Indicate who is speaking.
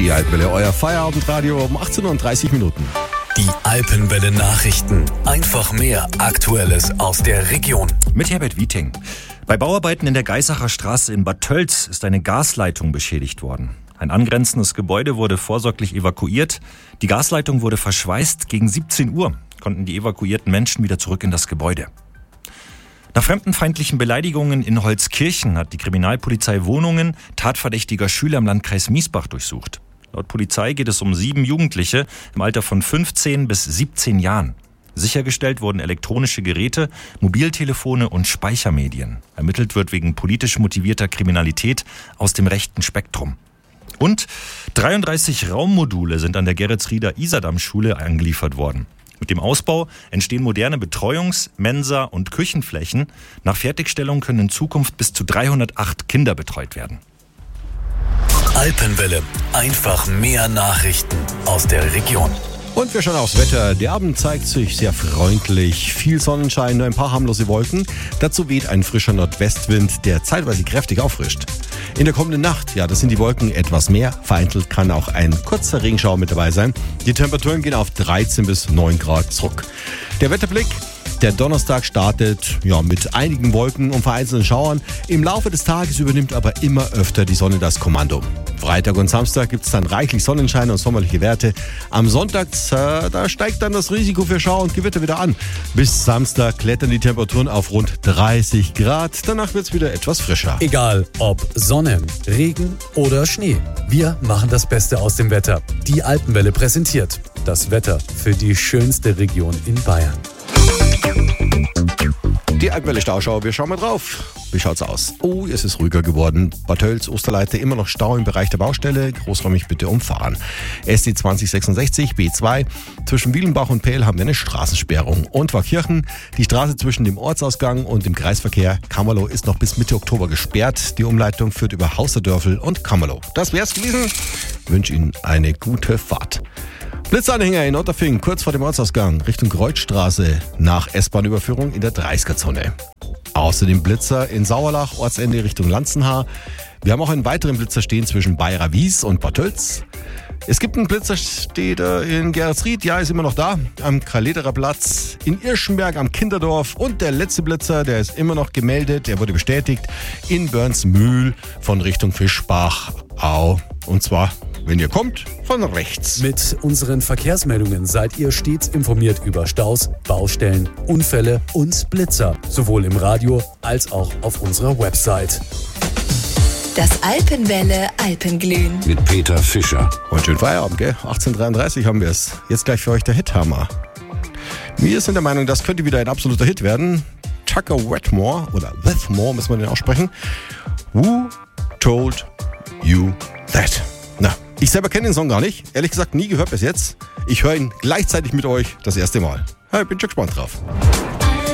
Speaker 1: Die Alpenwelle, euer Feierabendradio um 18:30 Uhr.
Speaker 2: Die Alpenwelle Nachrichten. Einfach mehr Aktuelles aus der Region.
Speaker 3: Mit Herbert Wieting. Bei Bauarbeiten in der Geisacher Straße in Bad Tölz ist eine Gasleitung beschädigt worden. Ein angrenzendes Gebäude wurde vorsorglich evakuiert. Die Gasleitung wurde verschweißt. Gegen 17 Uhr konnten die evakuierten Menschen wieder zurück in das Gebäude. Nach fremdenfeindlichen Beleidigungen in Holzkirchen hat die Kriminalpolizei Wohnungen tatverdächtiger Schüler im Landkreis Miesbach durchsucht. Laut Polizei geht es um 7 Jugendliche im Alter von 15 bis 17 Jahren. Sichergestellt wurden elektronische Geräte, Mobiltelefone und Speichermedien. Ermittelt wird wegen politisch motivierter Kriminalität aus dem rechten Spektrum. Und 33 Raummodule sind an der Geretsrieder-Isardam-Schule angeliefert worden. Mit dem Ausbau entstehen moderne Betreuungs-, Mensa- und Küchenflächen. Nach Fertigstellung können in Zukunft bis zu 308 Kinder betreut werden.
Speaker 2: Alpenwelle. Einfach mehr Nachrichten aus der Region.
Speaker 1: Und wir schauen aufs Wetter. Der Abend zeigt sich sehr freundlich. Viel Sonnenschein, nur ein paar harmlose Wolken. Dazu weht ein frischer Nordwestwind, der zeitweise kräftig auffrischt. In der kommenden Nacht, das sind die Wolken etwas mehr. Vereinzelt kann auch ein kurzer Regenschauer mit dabei sein. Die Temperaturen gehen auf 13 bis 9 Grad zurück. Der Wetterblick. Der Donnerstag startet mit einigen Wolken und vereinzelten Schauern. Im Laufe des Tages übernimmt aber immer öfter die Sonne das Kommando. Freitag und Samstag gibt es dann reichlich Sonnenschein und sommerliche Werte. Am Sonntag, da steigt dann das Risiko für Schauer und Gewitter wieder an. Bis Samstag klettern die Temperaturen auf rund 30 Grad. Danach wird es wieder etwas frischer.
Speaker 2: Egal ob Sonne, Regen oder Schnee. Wir machen das Beste aus dem Wetter. Die Alpenwelle präsentiert das Wetter für die schönste Region in Bayern.
Speaker 1: Die Alpenwelle Stauschau, wir schauen mal drauf. Wie schaut's aus? Oh, es ist ruhiger geworden. Bad Tölz, Osterleite, immer noch Stau im Bereich der Baustelle. Großräumig bitte umfahren. SD 2066, B2. Zwischen Wielenbach und Pähl haben wir eine Straßensperrung. Und Warkirchen, die Straße zwischen dem Ortsausgang und dem Kreisverkehr Kammerloh ist noch bis Mitte Oktober gesperrt. Die Umleitung führt über Hausterdörfel und Kammerloh. Das wär's gewesen. Ich wünsche Ihnen eine gute Fahrt. Blitzanhänger in Otterfing, kurz vor dem Ortsausgang, Richtung Kreuzstraße, nach S-Bahn-Überführung in der 30er-Zone. Außerdem Blitzer in Sauerlach, Ortsende Richtung Lanzenhaar. Wir haben auch einen weiteren Blitzer stehen zwischen Bayerer Wies und Bad Tölz. Es gibt einen Blitzer, steht in Geretsried, ist immer noch da, am Karl-Lederer Platz, in Irschenberg am Kinderdorf und der letzte Blitzer, der ist immer noch gemeldet, der wurde bestätigt, in Börnsmühl von Richtung Fischbach, und zwar, wenn ihr kommt, von rechts.
Speaker 2: Mit unseren Verkehrsmeldungen seid ihr stets informiert über Staus, Baustellen, Unfälle und Blitzer, sowohl im Radio als auch auf unserer Website.
Speaker 4: Das Alpenwelle Alpenglühen.
Speaker 5: Mit Peter Fischer.
Speaker 1: Und schönen Feierabend, gell? 18:33 haben wir es. Jetzt gleich für euch der Hithammer. Wir sind der Meinung, das könnte wieder ein absoluter Hit werden. Tucker Wetmore, oder Wetmore müssen wir den aussprechen. Who told you that? Ich selber kenne den Song gar nicht. Ehrlich gesagt nie gehört bis jetzt. Ich höre ihn gleichzeitig mit euch das erste Mal. Ich bin schon gespannt drauf.